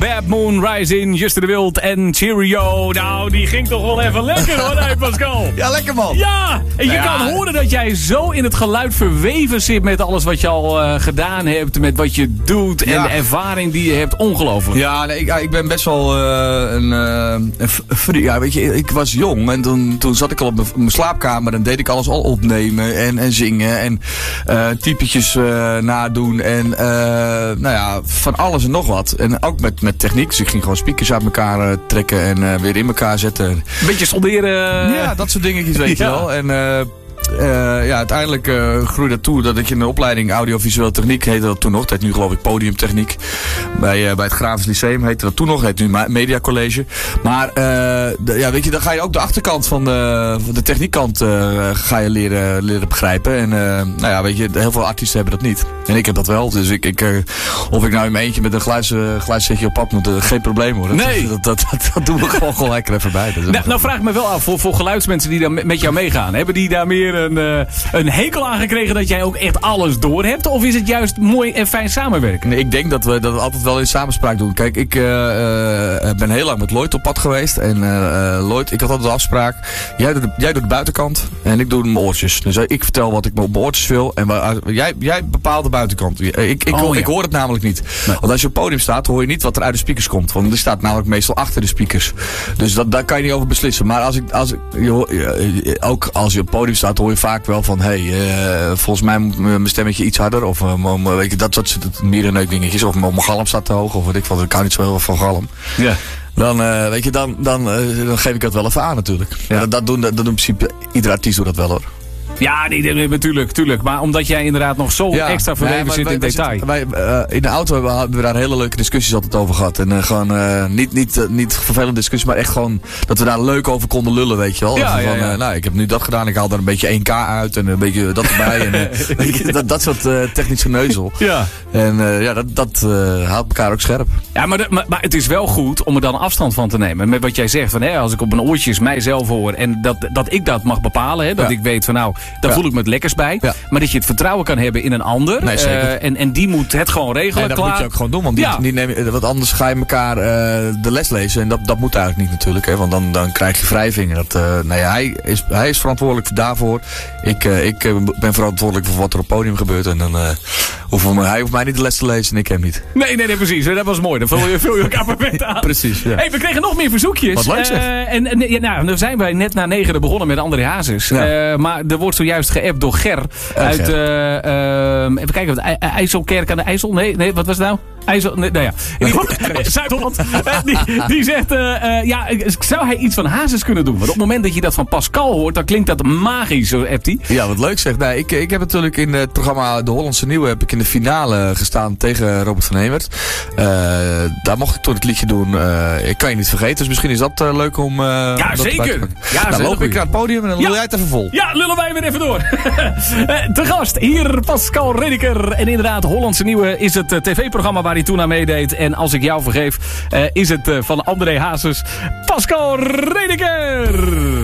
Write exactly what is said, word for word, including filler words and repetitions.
Bad Moon Rising, Juste de Wild en Cheerio. Nou, die ging toch wel even lekker hoor, hey Pascal. Ja, lekker man. Ja, en je ja. kan horen dat jij zo in het geluid verweven zit met alles wat je al uh, gedaan hebt, met wat je doet en ja. de ervaring die je hebt. Ongelooflijk. Ja, nee, ik, ik ben best wel uh, een, uh, een... Ja, weet je, ik was jong en toen, toen zat ik al op mijn slaapkamer en deed ik alles al opnemen en, en zingen en uh, typetjes uh, nadoen en uh, nou ja, van alles en nog wat. En ook met, met techniek, dus ik ging gewoon speakers uit elkaar uh, trekken en uh, weer in elkaar zetten. Een beetje solderen. Ja, dat soort dingetjes, weet ja. je wel. En uh, Uh, ja, uiteindelijk uh, groeide dat toe dat ik in de opleiding audiovisuele techniek heette dat toen nog. Het heet nu geloof ik podiumtechniek. Bij, uh, bij het Grafisch Lyceum heette dat toen nog. Het heet nu Media College. Maar uh, de, ja, weet je, dan ga je ook de achterkant van de, van de techniekkant uh, ga je leren, leren begrijpen. En uh, nou ja, weet je, heel veel artiesten hebben dat niet. En ik heb dat wel. Dus ik, ik, uh, of ik nou in mijn eentje met een geluids, uh, geluidssetje op pad moet, uh, geen probleem hoor. Nee. Dat, dat, dat, dat doen we gewoon, gewoon lekker even bij. Nou, nou vraag ik me wel af, voor, voor geluidsmensen die daar met jou meegaan. Hebben die daar meer een, uh, een hekel aan gekregen dat jij ook echt alles door hebt? Of is het juist mooi en fijn samenwerken? Nee, ik denk dat we dat altijd wel in samenspraak doen. Kijk, ik uh, uh, ben heel lang met Lloyd op pad geweest. En uh, Lloyd, ik had altijd de afspraak. Jij doet de, jij doet de buitenkant en ik doe mijn oortjes. Dus uh, ik vertel wat ik op mijn oortjes wil. En uh, jij, jij bepaalt de buitenkant. Ik, ik, oh, ik ja. hoor het namelijk niet. Nee. Want als je op het podium staat, hoor je niet wat er uit de speakers komt. Want die staat namelijk meestal achter de speakers. Dus dat, daar kan je niet over beslissen. Maar als ik, als ik, je, ook als je op het podium staat, hoor je vaak wel van... Hé, hey, uh, volgens mij moet mijn stemmetje iets harder. Of uh, weet je, dat soort mierenneuk dingetjes. Of mijn galm staat te hoog. Of weet ik wat, ik hou niet zo heel erg van galm. Ja. Dan, uh, weet je, dan, dan, uh, dan geef ik dat wel even aan natuurlijk. Ja. Dat, dat, doen, dat doen in principe, iedere artiest doet dat wel hoor. Ja, nee, nee, natuurlijk, tuurlijk. Maar omdat jij inderdaad nog zo ja, extra verweven nee, zit wij, in wij, detail. Wij, uh, in de auto hebben we, hebben we daar hele leuke discussies altijd over gehad. En uh, gewoon uh, niet, niet, uh, niet vervelende discussies, maar echt gewoon dat we daar leuk over konden lullen, weet je wel. Ja, van, ja, ja. Uh, nou, ik heb nu dat gedaan, ik haal daar een beetje één K uit en een beetje dat erbij. en, uh, weet je, dat, dat soort uh, technische neuzel. Ja. En uh, ja, dat, dat uh, haalt elkaar ook scherp. Ja, maar, de, maar, maar het is wel goed om er dan afstand van te nemen. Met wat jij zegt, van, hè, als ik op mijn oortjes mijzelf hoor en dat, dat ik dat mag bepalen. Hè, dat ja. ik weet van nou, daar ja. voel ik me het lekker bij. Ja. Maar dat je het vertrouwen kan hebben in een ander. Nee, uh, en, en die moet het gewoon regelen. Nee, dat klaar. moet je ook gewoon doen. Want, die, ja. die neem, want anders ga je elkaar uh, de les lezen. En dat, dat moet eigenlijk niet natuurlijk. Hè, want dan, dan krijg je wrijving. Dat, uh, nou ja, hij, is, hij is verantwoordelijk daarvoor. Ik, uh, ik ben verantwoordelijk voor wat er op het podium gebeurt. En dan uh, hoeft hij hoeft mij niet de les te lezen en ik hem niet. Nee, nee, nee, precies. Dat was mooi. Dan vul je, vul je elkaar perfect aan. Precies. Ja. Hey, we kregen nog meer verzoekjes. Wat leuk zeg. Uh, en, en ja, nou, dan zijn wij net na negenen begonnen met André Hazes. Ja. Uh, maar er wordt zojuist geappt door Ger. Uh, uit Uh, uh, even kijken, wat IJsselkerk aan de IJssel? Nee, nee, wat was het nou? IJssel, nee, nou ja. Zuid-Holland. die, die zegt, uh, uh, ja, zou hij iets van Hazes kunnen doen? Want op het moment dat je dat van Pascal hoort, dan klinkt dat magisch, zo appt hij. Ja, wat leuk zeg. Nee, ik, ik heb natuurlijk in het programma De Hollandse Nieuwe heb ik in de finale gestaan tegen Robert van Hemert. Uh, daar mocht ik toen het liedje doen. Uh, ik kan je niet vergeten, dus misschien is dat uh, leuk om... Uh, ja, om zeker. Ja, dan loop ik naar het podium en dan ja. lul jij het even vol. Ja, lullen wij weer even door. Te gast, hier Pascal Rediker. En inderdaad, Hollandse Nieuwe is het uh, tv-programma waar hij toen aan meedeed. En als ik jou vergeef, uh, is het uh, van André Hazes. Pascal Rediker!